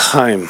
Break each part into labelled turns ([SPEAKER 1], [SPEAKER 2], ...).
[SPEAKER 1] לחיים.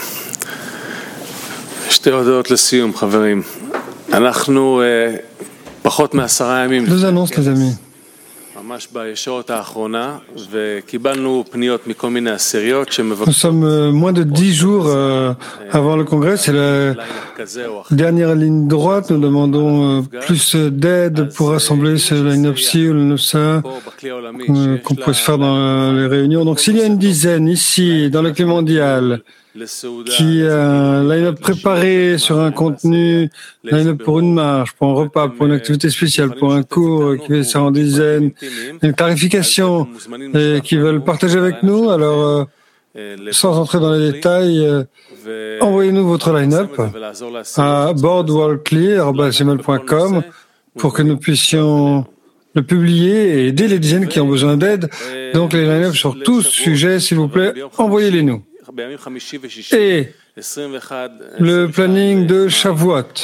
[SPEAKER 1] שתי הודעות לסיום, חברים. אנחנו פחות מ10 ימים.
[SPEAKER 2] Deux annonces, les amis.
[SPEAKER 1] ממש בישורת האחרונה, וקיבלנו פניות מכל מיני עשיריות שמבקשות...
[SPEAKER 2] Nous sommes moins de 10 jours avant le congrès, c'est la dernière ligne droite. Nous demandons plus d'aide pour rassembler ce line-up-ci ou le line-up-ça qu'on pourrait se faire dans les réunions. Donc s'il y a une dizaine ici, dans le clé mondial, qui a un line-up préparé sur un contenu, line-up pour une marche, pour un repas, pour une activité spéciale, pour un cours qui fait ça en dizaines, une clarification et qui veulent partager avec nous, alors sans entrer dans les détails, envoyez-nous votre line-up à boardwallclear@gmail.com pour que nous puissions le publier et aider les dizaines qui ont besoin d'aide. Donc les line-up sur tous sujets, s'il vous plaît, envoyez-les nous. Et le planning de Shavuot.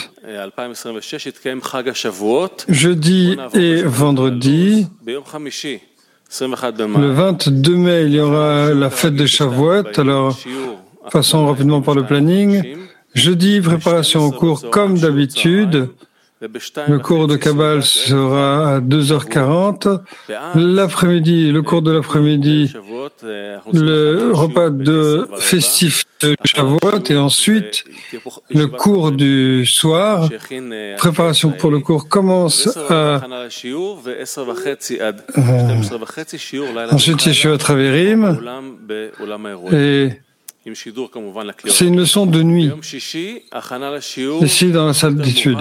[SPEAKER 2] Jeudi et vendredi. Le 22 mai, il y aura la fête de Shavuot. Alors, passons rapidement par le planning. Jeudi, préparation au cours comme d'habitude. Le cours de Kabbale sera à 2h40. L'après-midi, le cours de l'après-midi, le repas de festif de Shavuot et ensuite le cours du soir. Préparation pour le cours commence à... ensuite, Yeshua Traverim. Et c'est une leçon de nuit, ici dans la salle d'études.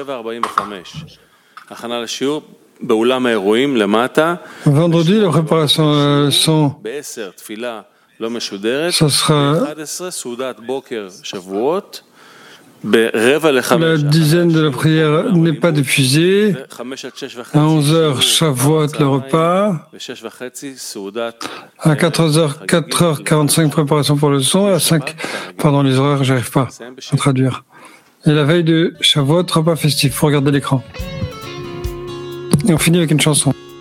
[SPEAKER 2] Vendredi, la préparation sont... ce sera la dizaine de la prière n'est pas diffusée. À 11h, Shavuot, le repas. À 4h45, préparation pour le son. À 5, pardon, les horaires, j'arrive pas à traduire. Et la veille de Shavuot, repas festif. Faut regarder l'écran. Et on finit avec une chanson.